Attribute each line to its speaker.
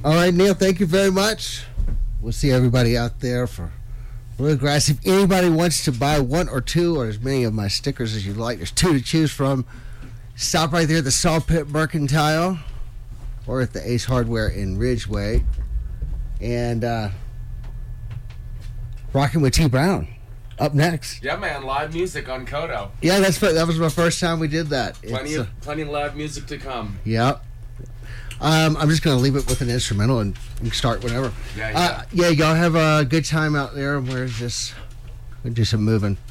Speaker 1: All right, Neil, thank you very much. We'll see everybody out there for Bluegrass. If anybody wants to buy one or two or as many of my stickers as you'd like, there's two to choose from. Stop right there at the Saw Pit Mercantile or at the Ace Hardware in Ridgeway. And Rocking with T. Brown up next.
Speaker 2: Yeah, man, live music on Kodo.
Speaker 1: Yeah, that was my first time we did that.
Speaker 2: Plenty of live music to come.
Speaker 1: Yeah. I'm just going to leave it with an instrumental and you can start whenever.
Speaker 2: Yeah.
Speaker 1: Y'all have a good time out there. We'll do some moving.